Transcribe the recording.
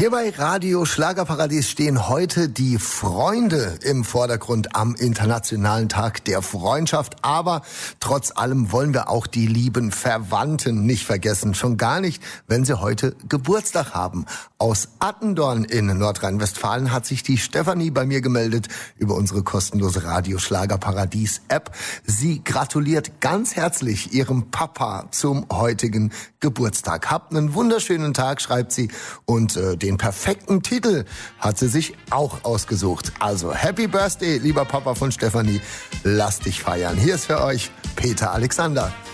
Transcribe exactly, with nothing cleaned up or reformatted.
Hier bei Radio Schlagerparadies stehen heute die Freunde im Vordergrund am Internationalen Tag der Freundschaft. Aber trotz allem wollen wir auch die lieben Verwandten nicht vergessen. Schon gar nicht, wenn sie heute Geburtstag haben. Aus Attendorn in Nordrhein-Westfalen hat sich die Stefanie bei mir gemeldet über unsere kostenlose Radio Schlagerparadies App. Sie gratuliert ganz herzlich ihrem Papa zum heutigen Geburtstag. Habt einen wunderschönen Tag, schreibt sie. Und äh, den perfekten Titel hat sie sich auch ausgesucht. Also Happy Birthday, lieber Papa von Stefanie. Lass dich feiern. Hier ist für euch Peter Alexander.